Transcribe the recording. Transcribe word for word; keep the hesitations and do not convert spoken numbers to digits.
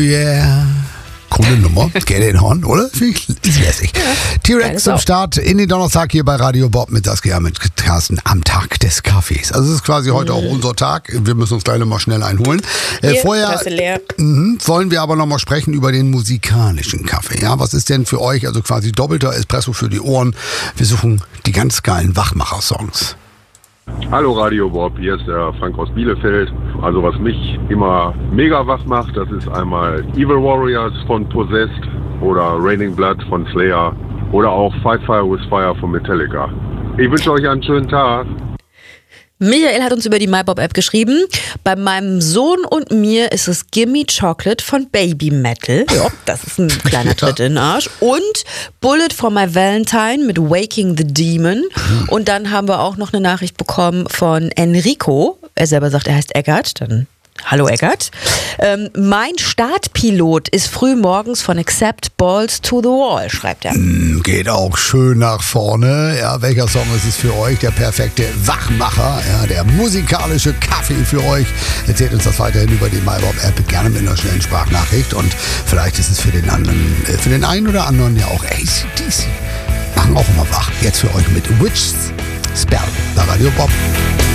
yeah. Coole Nummer. Get it on, oder? Ist lässig. Ja, T-Rex am Start in den Donnerstag hier bei Radio Bob mit Saskia mit Carsten am Tag des Kaffees. Also es ist quasi heute mhm. auch unser Tag. Wir müssen uns gleich nochmal schnell einholen. Äh, hier, vorher leer. Mh, wollen wir aber nochmal sprechen über den musikalischen Kaffee. Ja, was ist denn für euch, also quasi doppelter Espresso für die Ohren? Wir suchen die ganz geilen Wachmacher-Songs. Hallo Radio Bob, hier ist der Frank aus Bielefeld. Also was mich immer mega wach macht, das ist einmal Evil Warriors von Possessed oder Raining Blood von Slayer oder auch Fight Fire with Fire von Metallica. Ich wünsche euch einen schönen Tag. Michael hat uns über die MyBob-App geschrieben. Bei meinem Sohn und mir ist es Gimme Chocolate von Baby Metal. Ja, das ist ein kleiner Tritt in den Arsch. Und Bullet for My Valentine mit Waking the Demon. Und dann haben wir auch noch eine Nachricht bekommen von Enrico. Er selber sagt, er heißt Eggert. Dann hallo Eggert. Ähm, mein Startpilot ist früh morgens von Accept Balls to the Wall, schreibt er. Mm, geht auch schön nach vorne. Ja, welcher Song ist es für euch? Der perfekte Wachmacher, ja, der musikalische Kaffee für euch. Erzählt uns das weiterhin über die MyBob-App, gerne mit einer schnellen Sprachnachricht. Und vielleicht ist es für den anderen, äh, für den einen oder anderen ja auch A C D C. Machen auch immer wach. Jetzt für euch mit Witch's Spell bei Radio Bob.